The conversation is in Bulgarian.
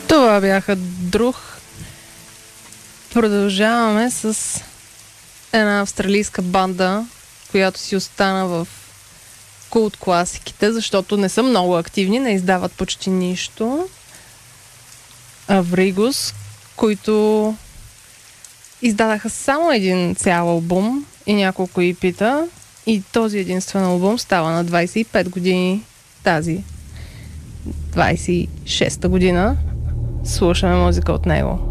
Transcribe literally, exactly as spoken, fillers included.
Това бяха Друг. Продължаваме с една австралийска банда, която си остана в култ класиките, защото не са много активни, не издават почти нищо. Авригус, които издадаха само един цял албум и няколко и пита, и този единствен албум става на двайсет и пет години тази двайсет и шеста година. Слушаме музика от него.